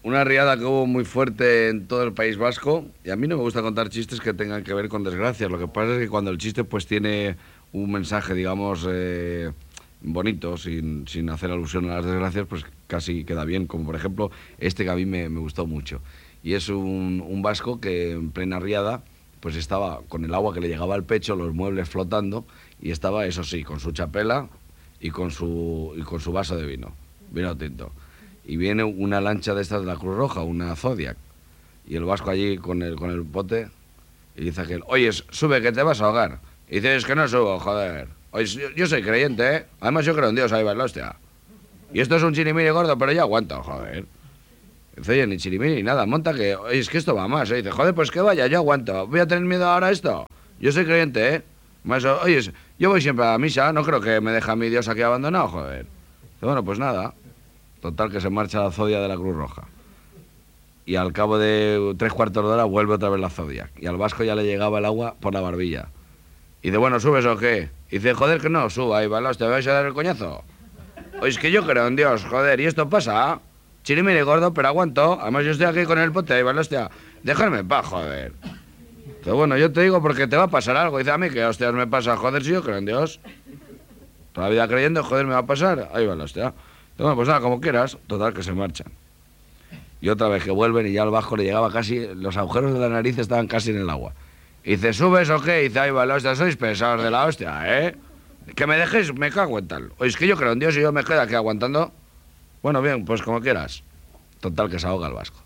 una riada que hubo muy fuerte en todo el País Vasco, y a mí no me gusta contar chistes que tengan que ver con desgracias. Lo que pasa es que cuando el chiste pues tiene un mensaje, digamos, bonito, sin hacer alusión a las desgracias, pues casi queda bien. Como por ejemplo este que a mí me gustó mucho. Y es un vasco que en plena riada pues estaba con el agua que le llegaba al pecho, los muebles flotando, y estaba, eso sí, con su chapela y con su vaso de vino tinto. Y viene una lancha de estas de la Cruz Roja, una Zodiac, y el vasco allí con el bote, y dice aquel: oye, sube que te vas a ahogar. Y dice: es que no subo, joder. Oye, yo soy creyente, ¿eh? Además yo creo en Dios, ahí va la hostia. Y esto es un chirimiri gordo, pero yo aguanto, joder. Dice: oye, ni chirimiri ni nada, monta que... Oye, es que esto va más, ¿eh? Dice: joder, pues que vaya, yo aguanto. ¿Voy a tener miedo ahora a esto? Yo soy creyente, ¿eh? Más, oye, yo voy siempre a la misa, no creo que me deje a mi Dios aquí abandonado, joder. Dice: bueno, pues nada. Total, que se marcha la Zodiac de la Cruz Roja. Y al cabo de 3/4 de hora vuelve otra vez la Zodiac. Y al vasco ya le llegaba el agua por la barbilla. Y dice: bueno, ¿subes o qué? Y dice: joder, que no, suba, ahí va, ¿te vais a dar el coñazo? Oye, es que yo creo en Dios, joder, y esto pasa. Chirimiri gordo, pero aguanto. Además yo estoy aquí con el pote, ahí va, hostia. Déjame en paz, joder. Pero bueno, yo te digo porque te va a pasar algo. Dice: a mí que hostias me pasa, joder, si yo creo en Dios. Toda la vida creyendo, joder, me va a pasar. Ahí va la hostia. Bueno, pues nada, como quieras. Total, que se marchan. Y otra vez que vuelven y ya al vasco le llegaba casi... Los agujeros de la nariz estaban casi en el agua. Y dice: ¿subes o qué? Y dice: ahí va la hostia, sois pesados de la hostia, ¿eh? Que me dejéis, me cago en tal. Oye, es que yo creo en Dios y yo me quedo aquí aguantando. Bueno, bien, pues como quieras. Total, que se ahoga el vasco.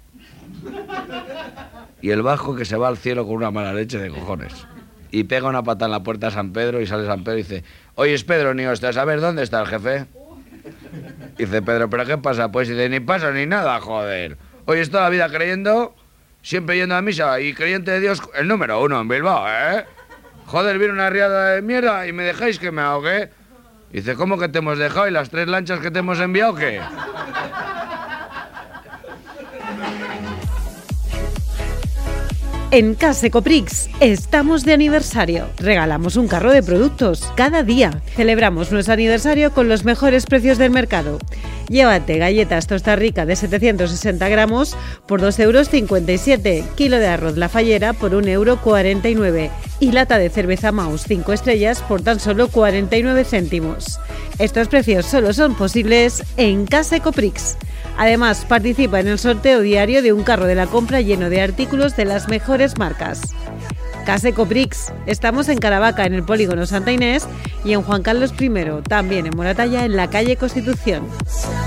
Y el vasco que se va al cielo con una mala leche de cojones. Y pega una pata en la puerta a San Pedro y sale San Pedro y dice: oye, es Pedro, ni hostias, a ver, ¿dónde está el jefe? Dice Pedro: ¿pero qué pasa? Pues dice: ni pasa ni nada, joder. Hoy es toda la vida creyendo, siempre yendo a misa y creyente de Dios, el número 1 en Bilbao, ¿eh? Joder, viene una riada de mierda y me dejáis que me ahogue. Dice: ¿cómo que te hemos dejado? ¿Y las 3 lanchas que te hemos enviado qué? En Case Coprix estamos de aniversario. Regalamos un carro de productos cada día. Celebramos nuestro aniversario con los mejores precios del mercado. Llévate galletas Tosta Rica de 760 gramos por 2,57 €, kilo de arroz La Fallera por 1,49 € y lata de cerveza Maus 5 estrellas por tan solo 49 céntimos. Estos precios solo son posibles en Case Coprix. Además, participa en el sorteo diario de un carro de la compra lleno de artículos de las mejores marcas. Case Coprix. Estamos en Caravaca, en el polígono Santa Inés, y en Juan Carlos I, también en Moratalla, en la calle Constitución.